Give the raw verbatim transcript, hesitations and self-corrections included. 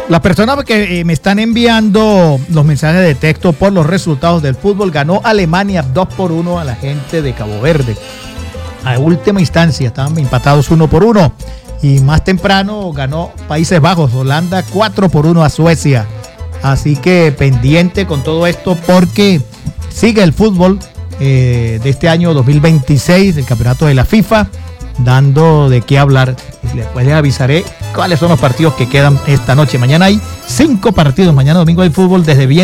Las personas que eh, me están enviando los mensajes de texto por los resultados del fútbol, ganó Alemania dos por uno a la gente de Cabo Verde. A última instancia, estaban empatados uno por uno. Y más temprano ganó Países Bajos, Holanda cuatro por uno a Suecia. Así que pendiente con todo esto porque sigue el fútbol eh, de este año dos mil veintiséis, el campeonato de la FIFA, dando de qué hablar. Después les avisaré cuáles son los partidos que quedan esta noche. Mañana hay cinco partidos. Mañana domingo hay fútbol desde bien